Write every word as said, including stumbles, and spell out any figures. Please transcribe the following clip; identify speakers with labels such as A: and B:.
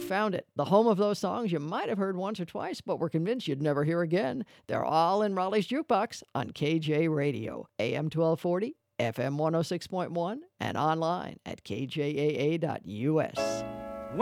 A: found it. The home of those songs you might have heard once or twice, but were convinced you'd never hear again. They're all in Raleigh's Jukebox on K J Radio, A M twelve forty, F M one oh six point one, and online at K J A A dot U S.